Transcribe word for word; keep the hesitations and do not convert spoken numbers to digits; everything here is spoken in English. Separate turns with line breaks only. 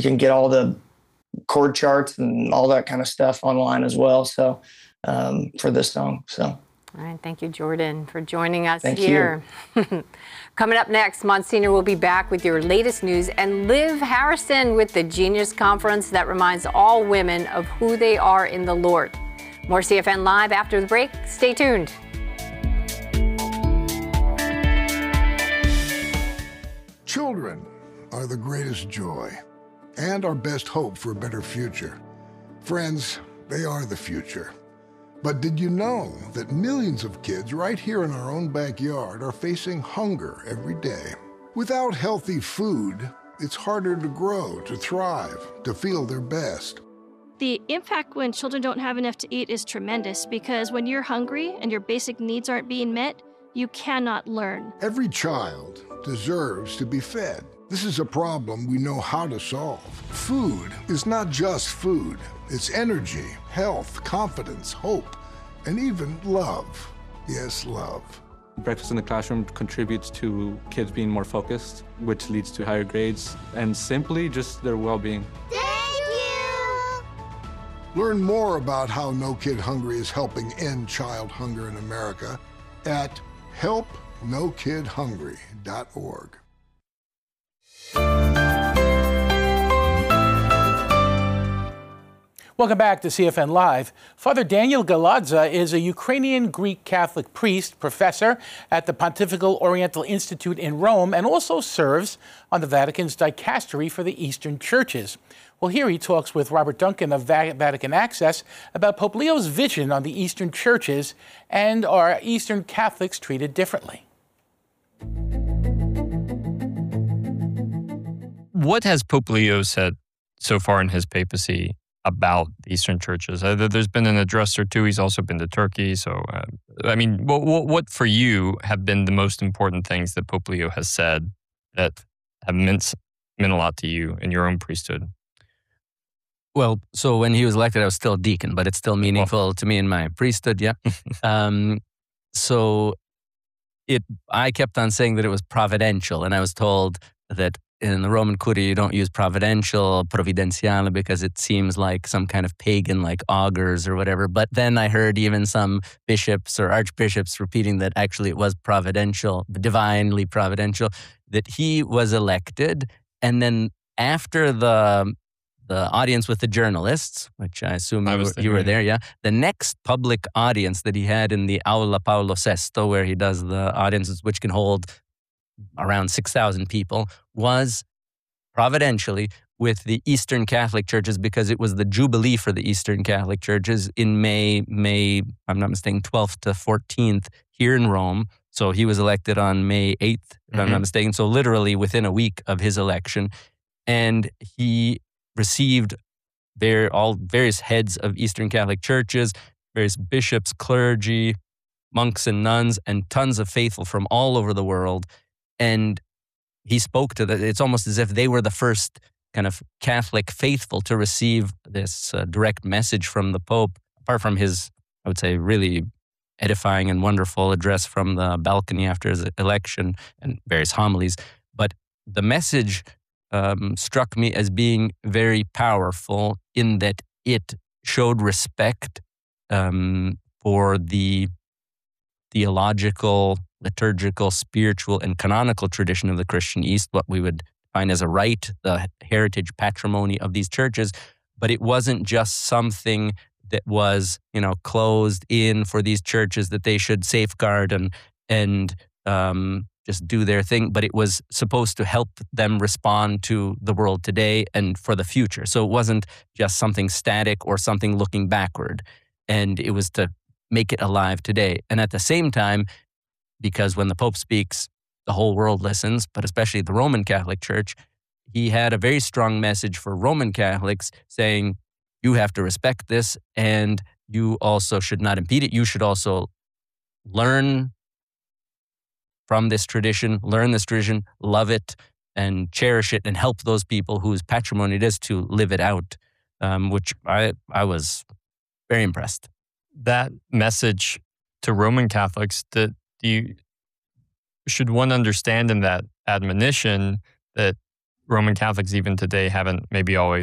can get all the chord charts and all that kind of stuff online as well. So um, for this song, so.
All right, thank you, Jordan, for joining us
Thank
here. Coming up next, Monsignor will be back with your latest news, and Liv Harrison with the Genius Conference that reminds all women of who they are in the Lord. More C F N Live after the break. Stay tuned.
Children are the greatest joy and our best hope for a better future. Friends, they are the future. But did you know that millions of kids right here in our own backyard are facing hunger every day? Without healthy food, it's harder to grow, to thrive, to feel their best.
The impact when children don't have enough to eat is tremendous, because when you're hungry and your basic needs aren't being met, you cannot learn.
Every child deserves to be fed. This is a problem we know how to solve. Food is not just food. It's energy, health, confidence, hope, and even love. Yes, love.
Breakfast in the classroom contributes to kids being more focused, which leads to higher grades, and simply just their well-being.
Thank you! Learn more about how No Kid Hungry is helping end child hunger in America at help no kid hungry dot org.
Welcome back to C F N Live. Father Daniel Galadza is a Ukrainian Greek Catholic priest, professor at the Pontifical Oriental Institute in Rome, and also serves on the Vatican's dicastery for the Eastern Churches. Well, here he talks with Robert Duncan of Vatican Access about Pope Leo's vision on the Eastern Churches and are Eastern Catholics treated differently.
What has Pope Leo said so far in his papacy about the Eastern churches? Uh, there's been an address or two. He's also been to Turkey. So, uh, I mean, what, what, what for you have been the most important things that Pope Leo has said that have meant, meant a lot to you in your own priesthood?
Well, so when he was elected, I was still a deacon, but it's still meaningful well. to me in my priesthood, yeah. um, so it, I kept on saying that it was providential, and I was told that in the Roman Curia, you don't use providential, providenziale, because it seems like some kind of pagan, like augurs or whatever. But then I heard even some bishops or archbishops repeating that actually it was providential, divinely providential, that he was elected. And then after the the audience with the journalists, which I assume I you, were, you were there, yeah, the next public audience that he had in the Aula Paolo sesto, where he does the audiences, which can hold around six thousand people, was providentially with the Eastern Catholic churches, because it was the Jubilee for the Eastern Catholic churches in May, May, I'm not mistaken, twelfth to fourteenth here in Rome. So he was elected on May eighth, if mm-hmm. I'm not mistaken. So literally within a week of his election. And he received very, all various heads of Eastern Catholic churches, various bishops, clergy, monks and nuns, and tons of faithful from all over the world. And he spoke to that. It's almost as if they were the first kind of Catholic faithful to receive this uh, direct message from the Pope, apart from his, I would say, really edifying and wonderful address from the balcony after his election and various homilies. But the message um, struck me as being very powerful in that it showed respect um, for the theological, liturgical, spiritual, and canonical tradition of the Christian East, what we would find as a rite, the heritage patrimony of these churches. But it wasn't just something that was, you know, closed in for these churches that they should safeguard and and um, just do their thing. But it was supposed to help them respond to the world today and for the future. So it wasn't just something static or something looking backward. And it was to make it alive today. And at the same time, because when the Pope speaks, the whole world listens, but especially the Roman Catholic Church, he had a very strong message for Roman Catholics saying, you have to respect this, and you also should not impede it. You should also learn from this tradition, learn this tradition, love it, and cherish it, and help those people whose patrimony it is to live it out, um, which I, I was very impressed.
That message to Roman Catholics, that you should one understand in that admonition that Roman Catholics even today haven't maybe always